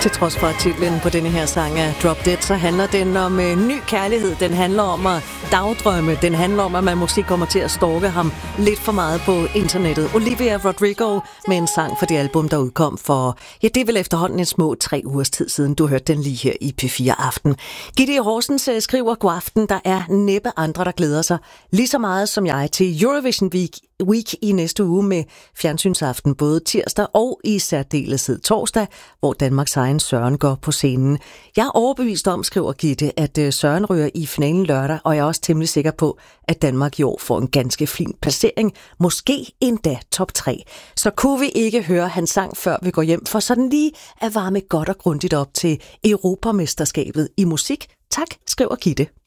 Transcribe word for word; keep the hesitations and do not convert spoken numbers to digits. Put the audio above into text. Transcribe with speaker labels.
Speaker 1: Til trods for, at titlen på denne her sang er Drop Dead, så handler den om øh, ny kærlighed. Den handler om at dagdrømme. Den handler om, at man måske kommer til at stalke ham lidt for meget på internettet. Olivia Rodrigo med en sang for det album, der udkom for, ja, det er vel efterhånden en små tre ugers tid siden. Du hørte den lige her i P fire Aften. Gitte Horsens skriver: God aften, der er næppe andre, der glæder sig lige så meget som jeg til Eurovision Week, week i næste uge med fjernsynsaften både tirsdag og i særdeleshed torsdag, hvor Danmarks egen Søren går på scenen. Jeg er overbevist om, skriver Gitte, at Søren ryger i finalen lørdag, og jeg er også temmelig sikker på, at Danmark i år får en ganske fin placering, måske endda top tre. Så kunne vi ikke høre hans sang, før vi går hjem, for sådan lige at varme godt og grundigt op til Europamesterskabet i musik. Tak, skriver Gitte.